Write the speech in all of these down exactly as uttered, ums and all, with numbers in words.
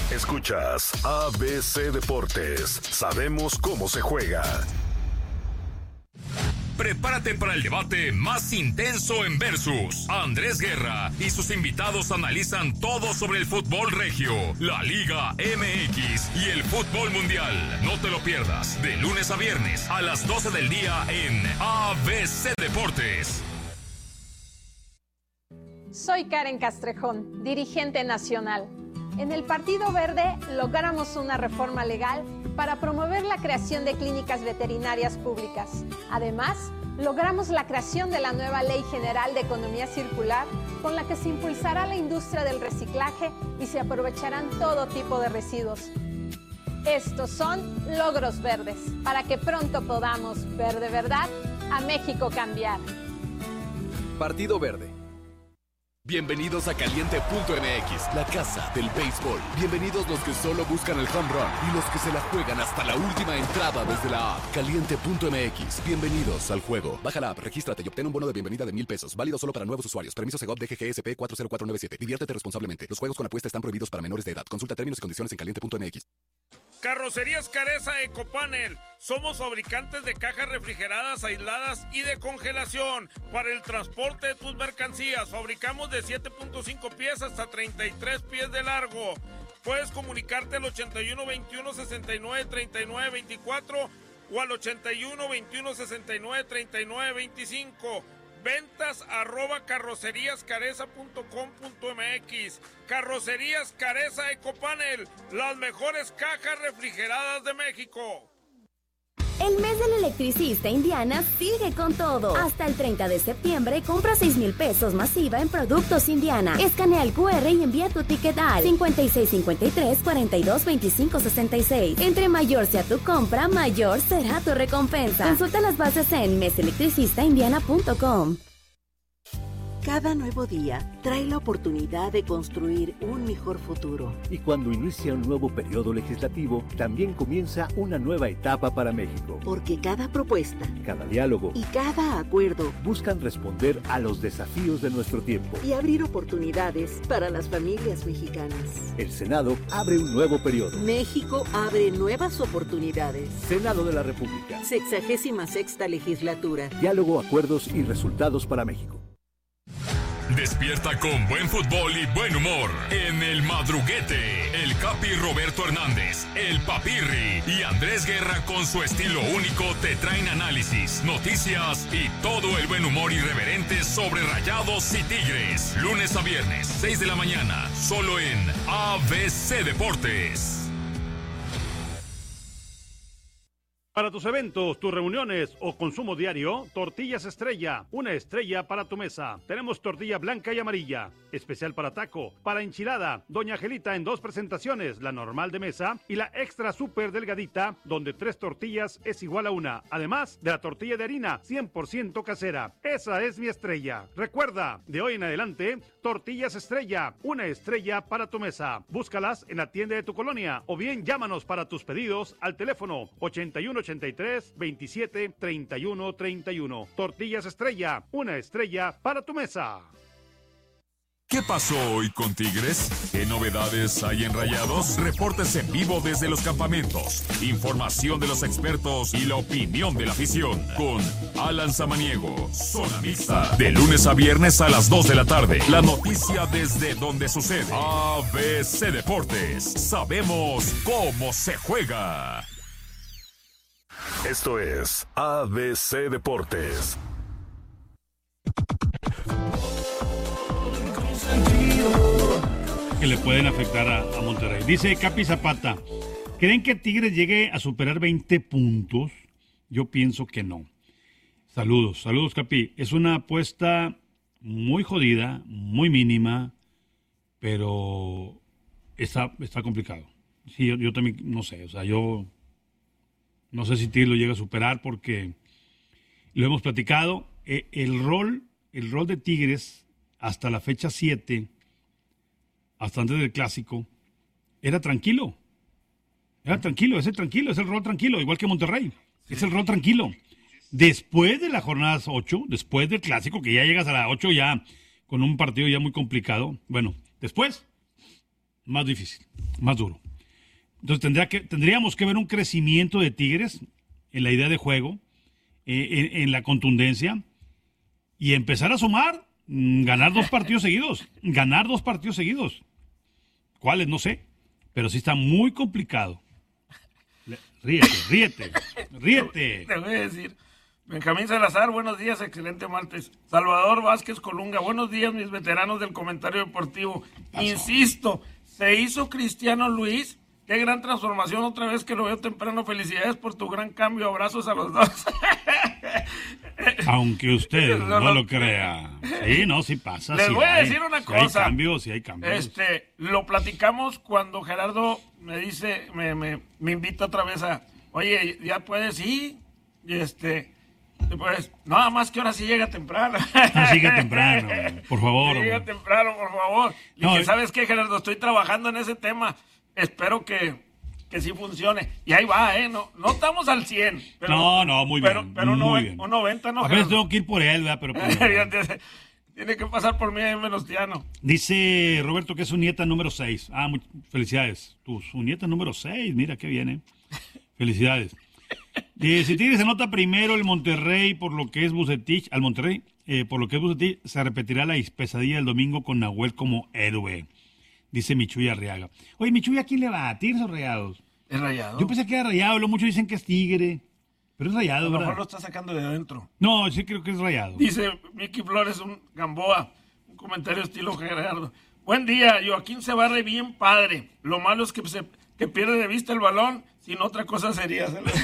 Escuchas A B C Deportes. Sabemos cómo se juega. Prepárate para el debate más intenso en Versus. Andrés Guerra y sus invitados analizan todo sobre el fútbol regio, la Liga M X y el fútbol mundial. No te lo pierdas, de lunes a viernes a las doce del día en A B C Deportes. Soy Karen Castrejón, dirigente nacional. En el Partido Verde logramos una reforma legal para promover la creación de clínicas veterinarias públicas. Además, logramos la creación de la nueva Ley General de Economía Circular, con la que se impulsará la industria del reciclaje y se aprovecharán todo tipo de residuos. Estos son logros verdes, para que pronto podamos ver de verdad a México cambiar. Partido Verde. Bienvenidos a Caliente punto M X, la casa del béisbol. Bienvenidos los que solo buscan el home run y los que se la juegan hasta la última entrada desde la app. Caliente punto M X. Bienvenidos al juego. Baja la app, regístrate y obtén un bono de bienvenida de mil pesos. Válido solo para nuevos usuarios. Permiso Segov D G G S P cuatro cero cuatro nueve siete. Diviértete responsablemente. Los juegos con apuesta están prohibidos para menores de edad. Consulta términos y condiciones en Caliente punto M X. Carrocerías Careza Ecopanel. Somos fabricantes de cajas refrigeradas, aisladas y de congelación para el transporte de tus mercancías. Fabricamos de siete punto cinco pies hasta treinta y tres pies de largo. Puedes comunicarte al ochenta y uno veintiuno sesenta y nueve treinta y nueve veinticuatro o al ochenta y uno veintiuno sesenta y nueve treinta y nueve veinticinco. Ventas arroba carrocerías careza punto com punto M X. Carrocerías Careza Ecopanel, las mejores cajas refrigeradas de México. El mes del electricista Indiana sigue con todo. Hasta el treinta de septiembre, compra seis mil pesos masiva en productos Indiana. Escanea el cu erre y envía tu ticket al cincuenta y seis cincuenta y tres cuarenta y dos veinticinco sesenta y seis. Entre mayor sea tu compra, mayor será tu recompensa. Consulta las bases en mes electricista indiana punto com. Cada nuevo día trae la oportunidad de construir un mejor futuro. Y cuando inicia un nuevo periodo legislativo, también comienza una nueva etapa para México. Porque cada propuesta, cada diálogo y cada acuerdo buscan responder a los desafíos de nuestro tiempo y abrir oportunidades para las familias mexicanas. El Senado abre un nuevo periodo. México abre nuevas oportunidades. Senado de la República. Sexagésima sexta legislatura. Diálogo, acuerdos y resultados para México. Despierta con buen fútbol y buen humor en El Madruguete. El Capi Roberto Hernández, el Papirri y Andrés Guerra con su estilo único te traen análisis, noticias y todo el buen humor irreverente sobre Rayados y Tigres. Lunes a viernes, seis de la mañana, solo en A B C Deportes. Para tus eventos, tus reuniones o consumo diario, Tortillas Estrella, una estrella para tu mesa. Tenemos tortilla blanca y amarilla, especial para taco, para enchilada, Doña Angelita en dos presentaciones, la normal de mesa y la extra súper delgadita, donde tres tortillas es igual a una. Además de la tortilla de harina, cien por ciento casera. Esa es mi estrella. Recuerda, de hoy en adelante, Tortillas Estrella, una estrella para tu mesa. Búscalas en la tienda de tu colonia o bien llámanos para tus pedidos al teléfono ochenta y uno ochenta y tres veintisiete treinta y uno treinta y uno. Tortillas Estrella, una estrella para tu mesa. ¿Qué pasó hoy con Tigres? ¿Qué novedades hay en Rayados? Reportes en vivo desde los campamentos, información de los expertos y la opinión de la afición. Con Alan Samaniego, Zona Mixta. De lunes a viernes a las dos de la tarde. La noticia desde donde sucede. A B C Deportes. Sabemos cómo se juega. Esto es A B C Deportes. Que le pueden afectar a, a Monterrey. Dice Capi Zapata, ¿creen que Tigres llegue a superar veinte puntos? Yo pienso que no. Saludos, saludos Capi. Es una apuesta muy jodida, muy mínima, pero está, está complicado. Sí, yo, yo también no sé, o sea, yo no sé si Tigres lo llega a superar porque lo hemos platicado. Eh, el rol, el rol de Tigres hasta la fecha siete, hasta antes del clásico, era tranquilo. Era tranquilo, es el tranquilo, es el rol tranquilo, igual que Monterrey. Sí. Es el rol tranquilo. Después de la jornada ocho, después del clásico, que ya llegas a la ocho ya con un partido ya muy complicado, bueno, después, más difícil. más duro. Entonces tendría que, tendríamos que ver un crecimiento de Tigres en la idea de juego, eh, en, en la contundencia, y empezar a sumar, mm, ganar dos partidos seguidos, ganar dos partidos seguidos. ¿Cuáles? No sé, pero sí está muy complicado. Ríete, ríete, ríete. Te voy a decir, Benjamín Salazar, buenos días, excelente martes. Salvador Vázquez Colunga, buenos días, mis veteranos del comentario deportivo. Insisto, se hizo Cristiano Luis. Qué gran transformación, otra vez que lo veo temprano. Felicidades por tu gran cambio. Abrazos a los dos. Aunque usted no, no lo crea. Sí, no, sí pasa. Les sí voy hay, a decir una sí cosa. Hay cambios, sí hay cambios. Este, lo platicamos cuando Gerardo me dice, me, me, me invita otra vez a, oye, ya puedes ir. Y este, pues, nada más que ahora sí llega temprano. No, siga temprano, por favor. Sí, llega temprano, por favor. Y No, que, eh. ¿sabes qué, Gerardo? Estoy trabajando en ese tema. Espero que, que sí funcione. Y ahí va, ¿eh? No, no estamos al cien. Pero, No, no, muy pero, bien, Pero un, muy noven- bien. un noventa, ¿no, A veces Gerardo? tengo que ir por él, ¿verdad? Pero pues, Tiene- Tiene que pasar por mí, Venustiano. dice Roberto que es su nieta número seis. Ah, muy, felicidades. Tu, su nieta número seis, mira qué bien, ¿eh? Felicidades. Dice, si Tigres se anota primero el Monterrey por lo que es Bucetich, al Monterrey, eh, por lo que es Bucetich, se repetirá la pesadilla del domingo con Nahuel como héroe. Dice Michuy Arriaga. Oye, Michuy, ¿a quién le va? ¿A Tigres o Rayados? Es Rayado. Yo pensé que era Rayado, luego muchos dicen que es Tigre. Pero es A Rayado, lo ¿verdad? mejor lo está sacando de adentro. No, sí creo que es Rayado. Dice Vicky Flores, un Gamboa, un comentario estilo Gerardo. Buen día, Joaquín se barre bien padre. Lo malo es que, se, que pierde de vista el balón, sin otra cosa sería.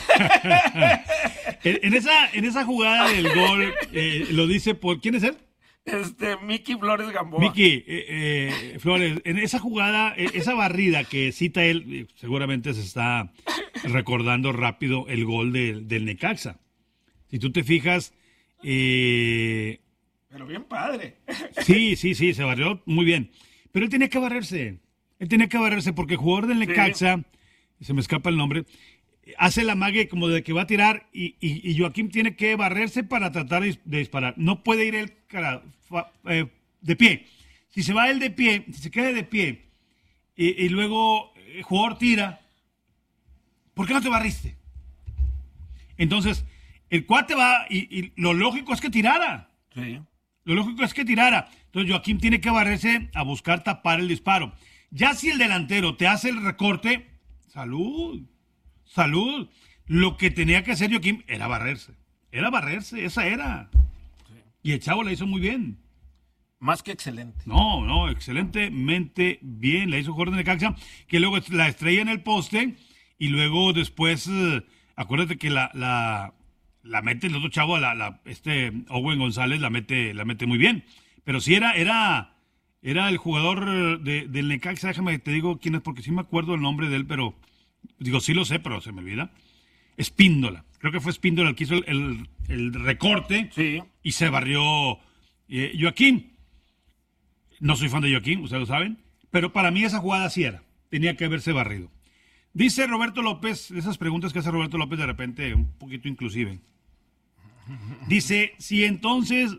en, en esa, en esa jugada del gol, eh, lo dice por... ¿Quién es él? Este, Miki Flores Gamboa. Miki, eh, eh, Flores, en esa jugada, eh, esa barrida que cita él, eh, seguramente se está recordando rápido el gol de- del Necaxa. Si tú te fijas, eh, Pero bien padre. sí, sí, sí, se barrió muy bien. Pero él tenía que barrerse. Él tenía que barrerse porque el jugador del Necaxa, se me escapa el nombre, hace la mague como de que va a tirar y, y, y Joaquín tiene que barrerse para tratar de, de disparar. No puede ir él cara, fa- eh, de pie. Si se va él de pie, si se queda de pie y, y luego el jugador tira, ¿por qué no te barriste? Entonces, el cuate va y, y lo lógico es que tirara. Sí. Lo lógico es que tirara. Entonces Joaquín tiene que barrerse a buscar tapar el disparo. Ya si el delantero te hace el recorte, salud, salud. Lo que tenía que hacer Joaquín era barrerse. Era barrerse, esa era. Y el chavo la hizo muy bien. Más que excelente. No, no, excelentemente bien. La hizo Jorge Necaxa, que luego la estrella en el poste y luego después, eh, acuérdate que la, la, la mete el otro chavo, la, la, este Owen González la mete, la mete muy bien. Pero sí era, era, era el jugador de, del Necaxa, déjame te digo quién es, porque sí me acuerdo el nombre de él, pero digo, sí lo sé, pero se me olvida. Espíndola. Creo que fue Espíndola el que hizo el, el, el recorte sí. Y se barrió eh, Joaquín. No soy fan de Joaquín, ustedes lo saben, pero para mí esa jugada sí era. Tenía que haberse barrido. Dice Roberto López, esas preguntas que hace Roberto López de repente, un poquito inclusive. Dice, si entonces,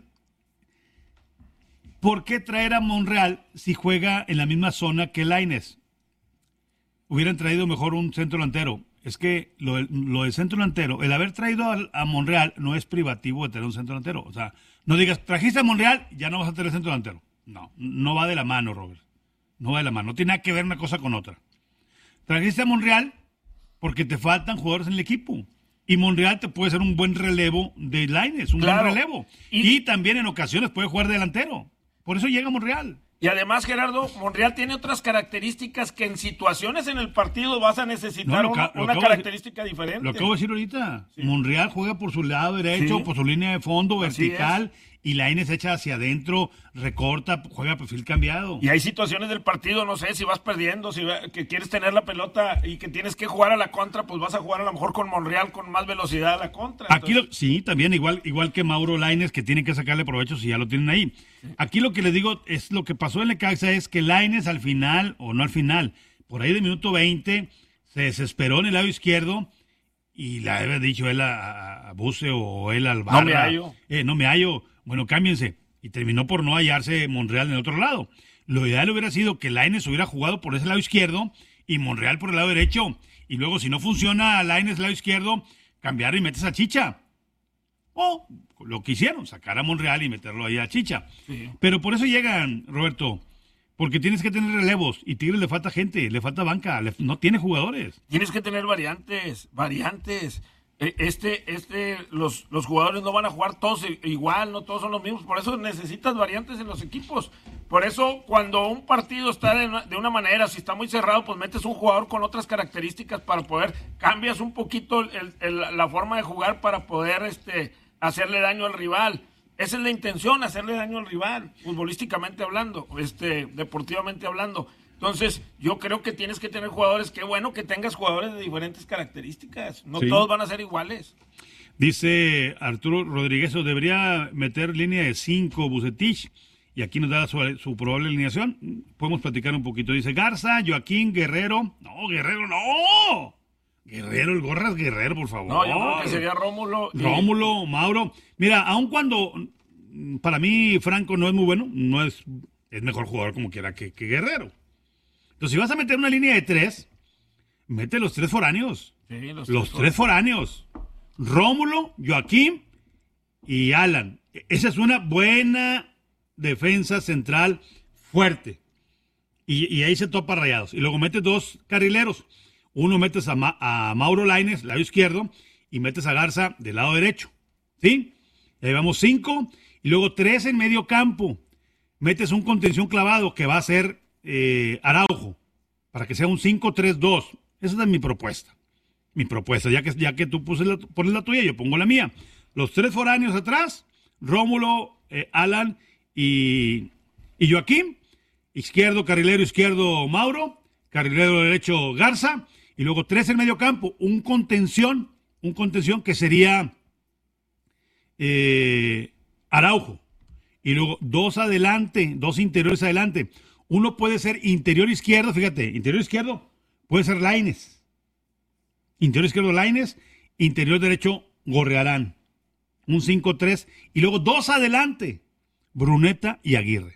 ¿por qué traer a Monreal si juega en la misma zona que Lainez? Hubieran traído mejor un centro delantero. Es que lo, lo del centro delantero, el haber traído a, a Monreal no es privativo de tener un centro delantero. O sea, no digas, trajiste a Monreal, ya no vas a tener centro delantero. No, no va de la mano, Robert. No va de la mano. No tiene nada que ver una cosa con otra. Trajiste a Monreal porque te faltan jugadores en el equipo. Y Monreal te puede ser un buen relevo de Lainez, un Claro. buen relevo. Y- Y, también en ocasiones puede jugar de delantero. Por eso llega Monreal. Y además, Gerardo, Monreal tiene otras características que en situaciones en el partido vas a necesitar No, lo una, ca- lo una acabo de característica diferente. Lo acabo de decir ahorita. Monreal juega por su lado derecho, Sí. por su línea de fondo, Así vertical. Y Lainez echa hacia adentro, recorta, juega perfil cambiado. Y hay situaciones del partido, no sé, si vas perdiendo, si va- que quieres tener la pelota y que tienes que jugar a la contra, pues vas a jugar a lo mejor con Monreal con más velocidad a la contra. Aquí Entonces, lo- sí, también igual, igual que Mauro Lainez, que tienen que sacarle provecho si ya lo tienen ahí. Aquí lo que les digo es lo que pasó en Necaxa es que Lainez al final, o no al final, por ahí de minuto veinte, se desesperó en el lado izquierdo y le había dicho él a, a- a Buse o él al Barra. No me hallo. Eh, no me hallo. Bueno, cámbiense. Y terminó por no hallarse Monreal en el otro lado. Lo ideal hubiera sido que Lainez hubiera jugado por ese lado izquierdo y Monreal por el lado derecho. Y luego, si no funciona Lainez lado izquierdo, cambiar y metes a Chicha. O lo que hicieron, sacar a Monreal y meterlo ahí a Chicha. Sí. Pero por eso llegan, Roberto, porque tienes que tener relevos y Tigres le falta gente, le falta banca, le, no tiene jugadores. Tienes que tener variantes, variantes. Este, este, los, los jugadores no van a jugar todos igual, no todos son los mismos, por eso necesitas variantes en los equipos. Por eso cuando un partido está de una, de una manera, si está muy cerrado, pues metes un jugador con otras características para poder, cambias un poquito el, el, la forma de jugar para poder este, hacerle daño al rival. Esa es la intención, hacerle daño al rival, futbolísticamente hablando, este, deportivamente hablando. Entonces, yo creo que tienes que tener jugadores, qué bueno que tengas jugadores de diferentes características, no sí. todos van a ser iguales. Dice Arturo Rodríguez, debería meter línea de cinco Bucetich, y aquí nos da su, su probable alineación, podemos platicar un poquito. Dice Garza, Joaquín, Guerrero, no, Guerrero, no, Guerrero, el Gorras Guerrero, por favor. No, yo creo que sería Rómulo. Y... Rómulo, Mauro, mira, aun cuando para mí Franco no es muy bueno, no es, es mejor jugador como quiera que, que Guerrero. Entonces, si vas a meter una línea de tres, mete los tres foráneos. Sí, los, los tres, tres foráneos. Rómulo, Joaquín y Alan. Esa es una buena defensa central fuerte. Y, y ahí se topa Rayados. Y luego metes dos carrileros. Uno metes a, Ma, a Mauro Lainez, lado izquierdo, y metes a Garza del lado derecho. ¿Sí? Y ahí vamos cinco. Y luego tres en medio campo. Metes un contención clavado que va a ser Eh, Araujo, para que sea un cinco tres dos. Esa es mi propuesta. Mi propuesta, ya que, ya que tú puse la, pones la tuya, yo pongo la mía. Los tres foráneos atrás, Rómulo, eh, Alan y, y Joaquín. Izquierdo, carrilero izquierdo, Mauro. Carrilero derecho, Garza. Y luego tres en medio campo. Un contención, un contención que sería eh, Araujo. Y luego dos adelante, dos interiores adelante. Uno puede ser interior izquierdo, fíjate, interior izquierdo puede ser Lainez. Interior izquierdo Lainez, interior derecho Gorrearán. Un cinco tres. Y luego dos adelante, Bruneta y Aguirre.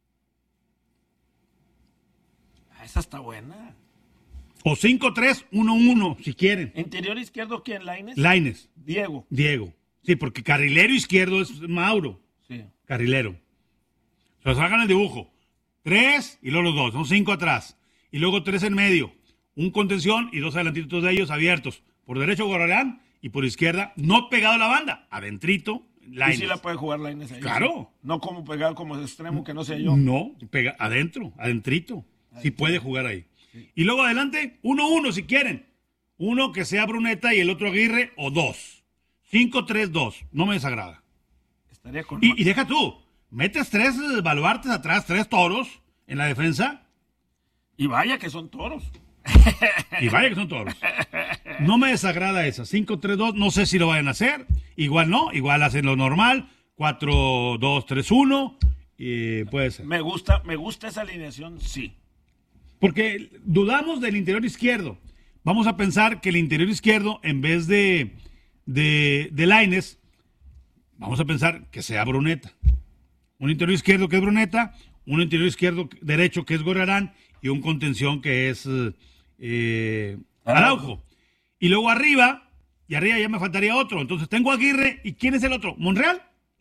Ah, esa está buena. O cinco tres uno uno, si quieren. ¿Interior izquierdo quién? ¿Lainez? Lainez. Diego. Diego. Sí, porque carrilero izquierdo es Mauro. Sí. Carrilero. O sea, hagan el dibujo. Tres y luego los dos, son cinco atrás. Y luego tres en medio. Un contención y dos adelantitos de ellos abiertos. Por derecho Gorrearán y por izquierda, no pegado a la banda, adentrito, Lainez. ¿Y sí la puede jugar Lainez ahí? Claro. No como pegado como extremo, que no sé yo. No, pega adentro, adentrito. Sí puede jugar ahí. Sí. Y luego adelante, uno uno si quieren. Uno que sea Bruneta y el otro Aguirre, o dos. cinco tres dos, no me desagrada. Estaría con... Y, y deja tú. Metes tres baluartes atrás, tres toros en la defensa. Y vaya que son toros. Y vaya que son toros. No me desagrada esa. cinco tres dos, no sé si lo vayan a hacer. Igual no, igual hacen lo normal. cuatro dos tres uno. Eh, puede ser. Me gusta, me gusta esa alineación, sí. Porque dudamos del interior izquierdo. Vamos a pensar que el interior izquierdo, en vez de, de, de Lainez, vamos a pensar que sea Bruneta. Un interior izquierdo que es Bruneta, un interior izquierdo derecho que es Gorrearán y un contención que es eh, Araujo. Y luego arriba, y arriba ya me faltaría otro. Entonces tengo a Aguirre, ¿y quién es el otro? ¿Monreal?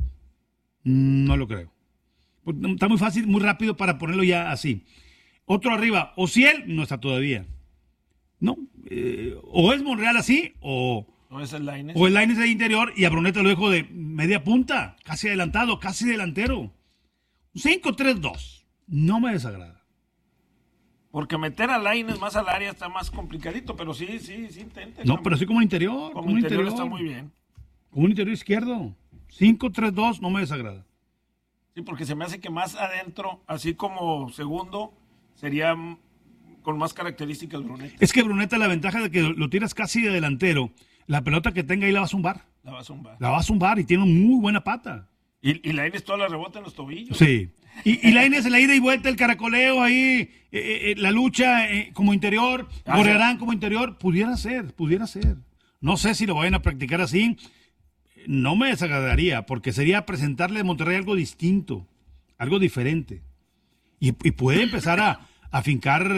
No lo creo. Está muy fácil, muy rápido para ponerlo ya así. Otro arriba, Ociel, no está todavía. No, eh, o es Monreal así, o... O es el Lainez. O el Lainez de interior y a Bruneta lo dejo de media punta, casi adelantado, casi delantero. cinco tres dos. No me desagrada. Porque meter a Lainez más al área está más complicadito, pero sí, sí, sí intenta. No, pero sí como interior. Como, como interior, interior está muy bien. Como un interior izquierdo. cinco tres dos no me desagrada. Sí, porque se me hace que más adentro, así como segundo, sería con más características Bruneta. Es que Bruneta, la ventaja de que lo tiras casi de delantero, la pelota que tenga ahí la va a zumbar. La va a zumbar. La va a zumbar y tiene una muy buena pata. Y, y Lainez toda la rebota en los tobillos. Sí. Y, y Lainez en la ida y vuelta, el caracoleo ahí, eh, eh, la lucha eh, como interior, ah, Gorrearán sí. como interior, pudiera ser, pudiera ser. No sé si lo vayan a practicar así. No me desagradaría, porque sería presentarle a Monterrey algo distinto, algo diferente. Y, y puede empezar a, a fincar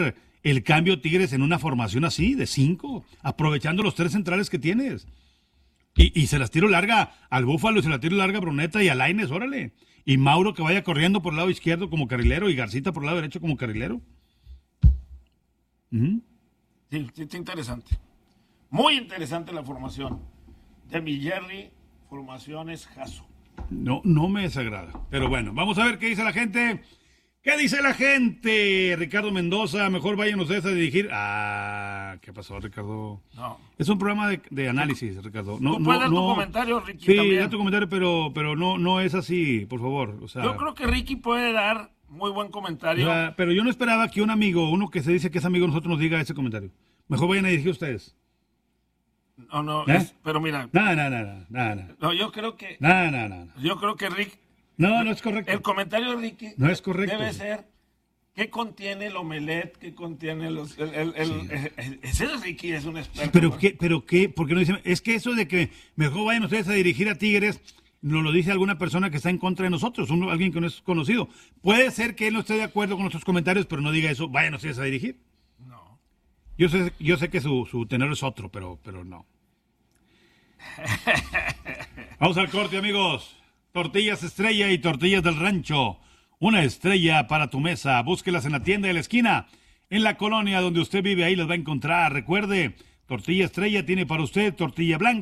el cambio Tigres en una formación así, de cinco, aprovechando los tres centrales que tienes. Y, y se las tiro larga al Búfalo, y se las tiro larga a Bruneta y a Lainez, órale. Y Mauro que vaya corriendo por el lado izquierdo como carrilero, y Garcita por el lado derecho como carrilero. Uh-huh. Sí, sí, está interesante. Muy interesante la formación de mi Jerry, formaciones Jaso. No, no me desagrada. Pero bueno, vamos a ver qué dice la gente. ¿Qué dice la gente? Ricardo Mendoza, mejor vayan ustedes a dirigir. Ah, ¿qué pasó, Ricardo? No. Es un programa de, de análisis, Ricardo. No, Tú puedes no, dar no. tu comentario, Ricky, Sí, también. da tu comentario, pero, pero no, no es así, por favor. O sea, yo creo que Ricky puede dar muy buen comentario. O sea, pero yo no esperaba que un amigo, uno que se dice que es amigo de nosotros, nos diga ese comentario. Mejor vayan a dirigir ustedes. No, no, ¿Eh? es, pero mira. No, no, no, no, no, no. No, yo creo que. No, no, no. Yo creo que Rick. No, no es correcto. El comentario de Ricky. No es correcto. Debe ser. ¿Qué contiene el omelette? ¿Qué contiene los.? El, el, el, sí. el, el, ese Ricky es un experto. Pero, ¿no? ¿qué? ¿Pero qué? Porque no dicen. Es que eso de que mejor vayan ustedes a dirigir a Tigres. Nos lo dice alguna persona que está en contra de nosotros, un, alguien que no es conocido. Puede ser que él no esté de acuerdo con nuestros comentarios, pero no diga eso, vayan ustedes a dirigir. No. Yo sé, yo sé que su, su tenor es otro, pero, pero no. Vamos al corte, amigos. Tortillas Estrella y Tortillas del Rancho. Una estrella para tu mesa. Búsquelas en la tienda de la esquina. En la colonia donde usted vive, ahí las va a encontrar. Recuerde, Tortilla Estrella tiene para usted tortilla blanca.